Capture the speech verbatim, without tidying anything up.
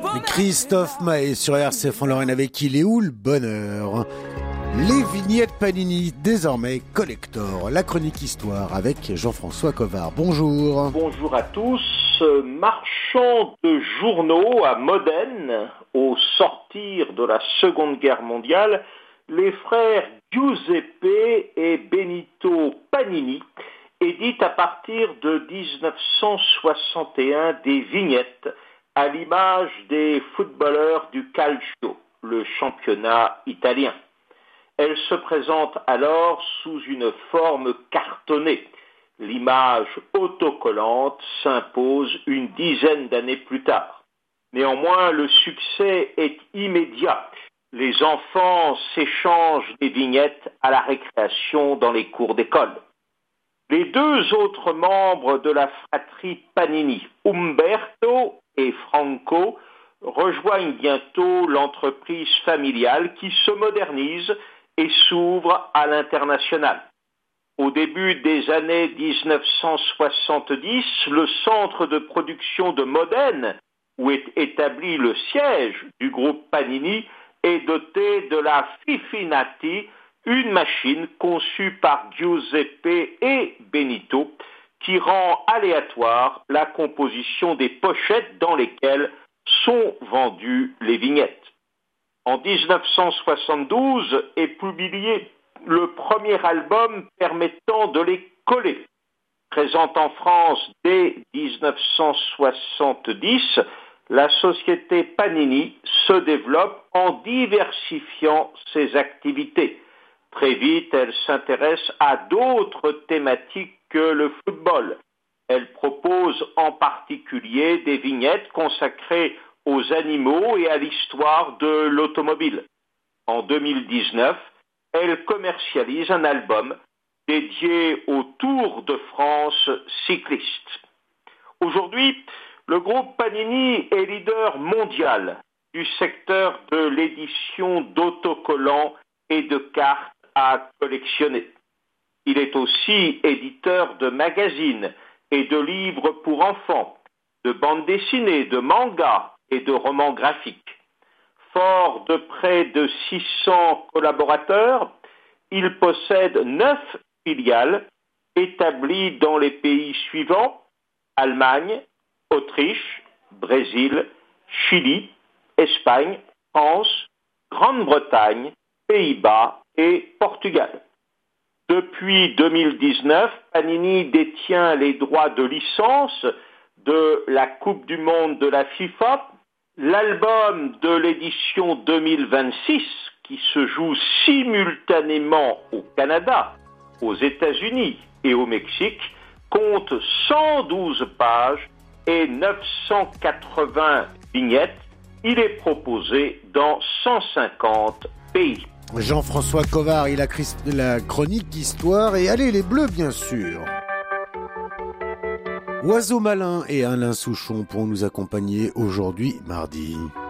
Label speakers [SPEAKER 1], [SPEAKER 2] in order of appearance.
[SPEAKER 1] Christophe Maé sur R C F en Lorraine avec Il est où le bonheur. Les vignettes Panini, désormais collector. La chronique histoire avec Jean-François Covard. Bonjour.
[SPEAKER 2] Bonjour à tous. Marchand de journaux à Modène, au sortir de la Seconde Guerre mondiale, les frères Giuseppe et Benito Panini éditent à partir de dix-neuf cent soixante et un des vignettes à l'image des footballeurs du Calcio, le championnat italien. Elles se présentent alors sous une forme cartonnée. L'image autocollante s'impose une dizaine d'années plus tard. Néanmoins, le succès est immédiat. Les enfants s'échangent des vignettes à la récréation dans les cours d'école. Les deux autres membres de la fratrie Panini, Umberto et Franco, rejoignent bientôt l'entreprise familiale qui se modernise et s'ouvre à l'international. Au début des années dix-neuf cent soixante-dix, le centre de production de Modène, où est établi le siège du groupe Panini, est doté de la Fifinati, une machine conçue par Giuseppe et Benito, qui rend aléatoire la composition des pochettes dans lesquelles sont vendues les vignettes. En dix-neuf cent soixante-douze est publié le premier album permettant de les coller. Présent en France dès dix-neuf cent soixante-dix, la société Panini se développe en diversifiant ses activités. Très vite, elle s'intéresse à d'autres thématiques que le football. Elle propose en particulier des vignettes consacrées aux animaux et à l'histoire de l'automobile. En deux mille dix-neuf, elle commercialise un album dédié au Tour de France cycliste. Aujourd'hui, le groupe Panini est leader mondial du secteur de l'édition d'autocollants et de cartes à collectionner. Il est aussi éditeur de magazines et de livres pour enfants, de bandes dessinées, de mangas et de romans graphiques. Fort de près de six cents collaborateurs, il possède neuf filiales établies dans les pays suivants: Allemagne, Autriche, Brésil, Chili, Espagne, France, Grande-Bretagne, Pays-Bas et Portugal. Depuis deux mille dix-neuf, Panini détient les droits de licence de la Coupe du Monde de la FIFA, l'album de l'édition deux mille vingt-six, qui se joue simultanément au Canada, aux États-Unis et au Mexique, compte cent douze pages et neuf cent quatre-vingts vignettes. Il est proposé dans cent cinquante pays.
[SPEAKER 1] Jean-François Covard, il a la chronique histoire et allez les Bleus bien sûr. Oiseau Malin et Alain Souchon pour nous accompagner aujourd'hui mardi.